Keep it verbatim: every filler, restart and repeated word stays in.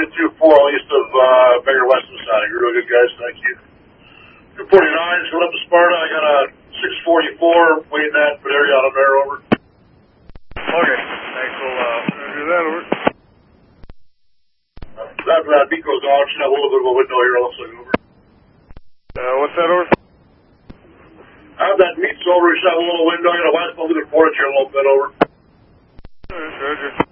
two two four east of uh, Banger West and Sonic. You're real good guys, thank you. two forty-nine, going up to Sparta. I got a six forty-four waiting at Area on a bear over. Okay, thanks. We'll uh, do that over. Uh, after that, Nico's on. Should have a little bit of a window here. Looks like over. Uh, what's that over? I have that meat's over. You should have a little window. You know, last one to the porch here a little bit over. All right, Roger.